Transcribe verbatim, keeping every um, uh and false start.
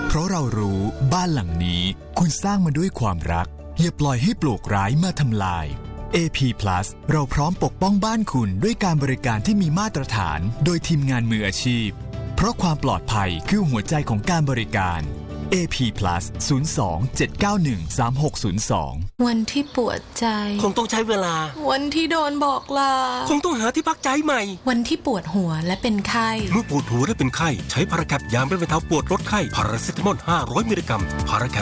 เพราะเรารู้บ้านหลังนี้คุณสร้างมาด้วยความรักอย่าปล่อยให้ปลวกร้ายมาทำลาย เอ พี Plus เราพร้อมปกป้องบ้านคุณด้วยการบริการที่มีมาตรฐานโดยทีมงานมืออาชีพเพราะความปลอดภัยคือหัวใจของการบริการ เอ พี Plus ศูนย์ สอง เจ็ด เก้า หนึ่ง สาม หก ศูนย์ สองวันที่ปวดใจคงต้องใช้เวลาวันที่โดนบอกลาคงต้องหาที่พักใจใหม่วันที่ปวดหัวและเป็นไข้เมื่อปวดหัวและเป็นไข้ใช้พาราแคปยาบรรเทาปวดลดไข้พาราเซตามอลห้าร้อยมิลลิกรัมพาราแค